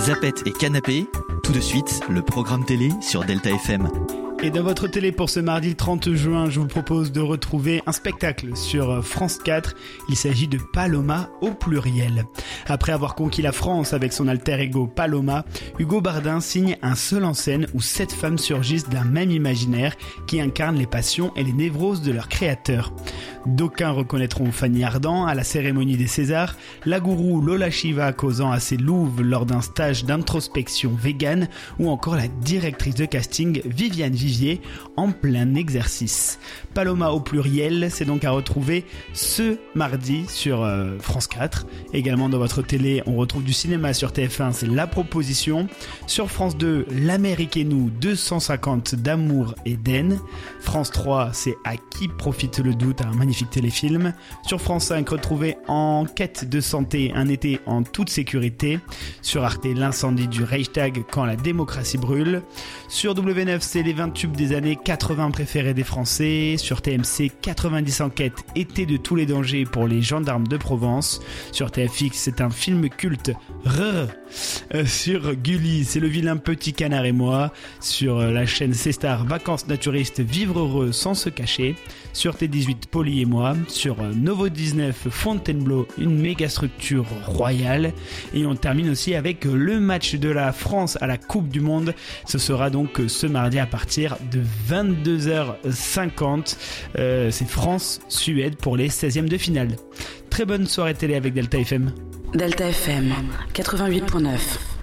Zappette et Canapé, tout de suite, le programme télé sur Delta FM. Et dans votre télé pour ce mardi 30 juin, je vous propose de retrouver un spectacle sur France 4. Il s'agit de Paloma au pluriel. Après avoir conquis la France avec son alter ego Paloma, Hugo Bardin signe un seul en scène où 7 femmes surgissent d'un même imaginaire qui incarne les passions et les névroses de leur créateur. D'aucuns reconnaîtront Fanny Ardant à la cérémonie des Césars, la gourou Lola Shiva causant à ses louves lors d'un stage d'introspection végane ou encore la directrice de casting Viviane Vivier en plein exercice. Paloma au pluriel, c'est donc à retrouver ce mardi sur France 4. Également dans votre télé, on retrouve du cinéma sur TF1, c'est La Proposition. Sur France 2, L'Amérique et nous, 250 d'amour et d'haine. France 3, c'est À qui profite le doute, un magnifique téléfilm. Sur France 5, retrouvez En quête de santé, un été en toute sécurité. Sur Arte, l'incendie du Reichstag quand la démocratie brûle. Sur W9, c'est les 20 tubes des années 80 préférés des Français. Sur TMC, 90 enquêtes, été de tous les dangers pour les gendarmes de Provence. Sur TFX, c'est un film culte. Sur Gulli, c'est Le vilain petit canard et moi. Sur la chaîne C-Star, Vacances naturistes, vivre heureux sans se cacher. Sur T18, Poli et moi. Sur Novo 19, Fontainebleau, une méga structure royale. Et on termine aussi avec le match de la France à la Coupe du Monde. Ce sera donc ce mardi à partir de 22h50. C'est France-Suède pour les 16e de finale. Très bonne soirée télé avec Delta FM. Delta FM 88.9.